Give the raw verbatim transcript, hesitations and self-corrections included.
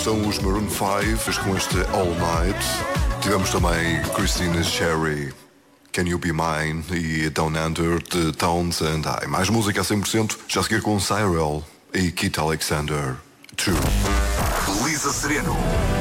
estão os Maroon five com este All Night. Tivemos também Christina Sherry, Can You Be Mine, e Down Under de Townsend. Ah, mais música a cem por cento, já a seguir com Cyril e Keith Alexander. Two. Lisa Sereno.